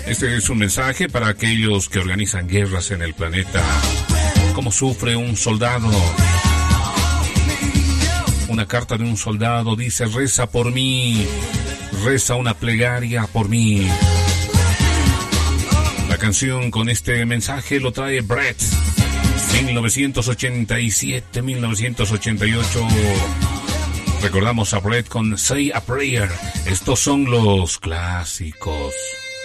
Este es un mensaje para aquellos que organizan guerras en el planeta. ¿Cómo sufre un soldado? Una carta de un soldado dice: reza por mí, reza una plegaria por mí. La canción con este mensaje lo trae Brett. 1987, 1988. Recordamos a Brett con Say a Prayer. Estos son los clásicos.